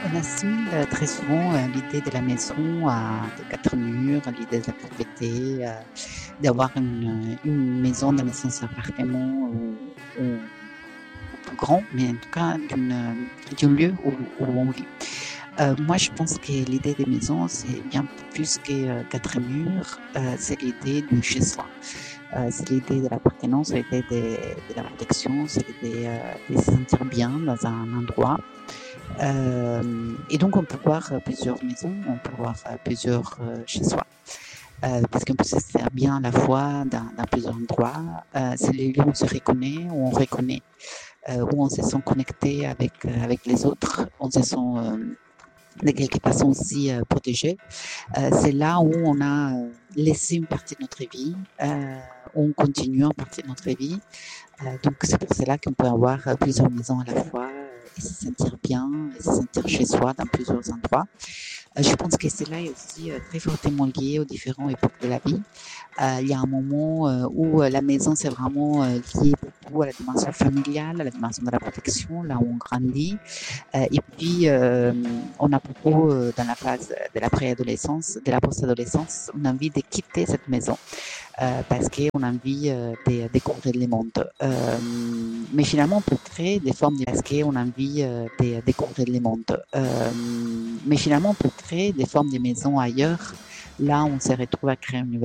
On assimile très souvent l'idée de la maison à de quatre murs, l'idée de la propriété, d'avoir une maison dans le sens appartement ou plus grand, mais en tout cas d'un lieu où on vit. Moi, je pense que l'idée des maisons, c'est bien plus que quatre murs, c'est l'idée du chez soi. C'est l'idée de l'appartenance, c'est l'idée de la protection, c'est l'idée de se sentir bien dans un endroit. Et donc, on peut voir plusieurs maisons, on peut voir plusieurs chez soi, parce qu'on peut se faire bien à la fois dans plusieurs endroits. C'est les lieux où on se reconnaît, où on reconnaît, où on se sent connecté avec les autres, on se sent de quelque façon aussi protégé. C'est là où on a laissé une partie de notre vie, où on continue une partie de notre vie. Donc c'est pour cela qu'on peut avoir plusieurs maisons à la fois et se sentir bien, et se sentir chez soi dans plusieurs endroits. Je pense que cela est aussi très fortement lié aux différentes époques de la vie. Il y a un moment où la maison, c'est vraiment lié beaucoup à la dimension familiale, à la dimension de la protection, là où on grandit. Et puis, on a beaucoup, dans la phase de la préadolescence, de la post-adolescence, on a envie de quitter cette maison parce qu'on a envie de découvrir le monde. Mais finalement, on peut créer des formes parce qu'on a envie de découvrir le monde. Mais finalement, on peut créer des formes de maisons ailleurs, là où on se retrouve à créer une nouvelle